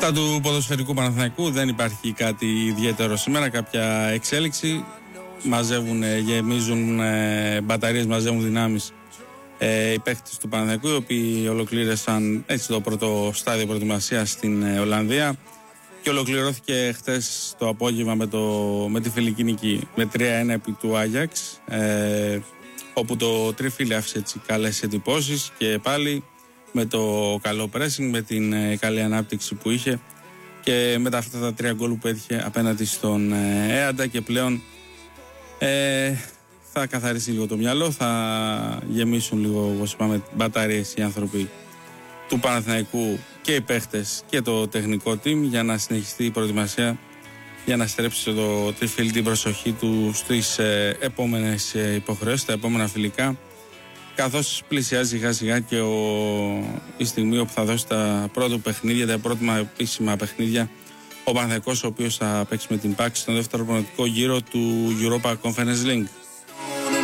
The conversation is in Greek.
Στα του ποδοσφαιρικού Παναθηναϊκού δεν υπάρχει κάτι ιδιαίτερο σήμερα, κάποια εξέλιξη. Γεμίζουν μπαταρίες, μαζεύουν δυνάμεις οι παίκτες του Παναθηναϊκού, οι οποίοι ολοκλήρωσαν έτσι το πρώτο στάδιο προετοιμασίας στην Ολλανδία και ολοκληρώθηκε χτες το απόγευμα με τη φιλική νίκη με 3-1 επί του Άγιαξ, όπου το τριφύλι άφησε έτσι καλές εντυπώσεις και πάλι με το καλό pressing, με την καλή ανάπτυξη που είχε και με αυτά τα 3 γκολ που έτυχε απέναντι στον Έαντα, και πλέον θα καθαρίσει λίγο το μυαλό, θα γεμίσουν λίγο, όπως είπαμε, μπαταρίες οι άνθρωποι του Παναθηναϊκού και οι παίχτες και το τεχνικό team για να συνεχιστεί η προετοιμασία, για να στρέψει το τριφύλι την προσοχή του στις επόμενες υποχρεώσεις, τα επόμενα φιλικά, καθώς πλησιάζει σιγά σιγά και η στιγμή όπου θα δώσει τα πρώτα παιχνίδια, τα πρώτα επίσημα παιχνίδια ο Παναθηναϊκός, ο οποίος θα παίξει με την ΠΑΚ στον δεύτερο προγραμματικό γύρο του Europa Conference League.